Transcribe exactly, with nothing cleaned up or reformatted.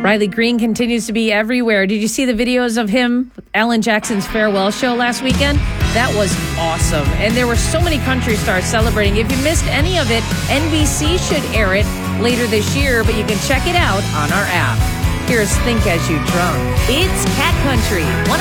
Riley Green continues to be everywhere. Did you see the videos of him, Alan Jackson's farewell show last weekend? That was awesome. And there were so many country stars celebrating. If you missed any of it, N B C should air it later this year, but you can check it out on our app. Here's Think As You Drunk. It's Cat Country, one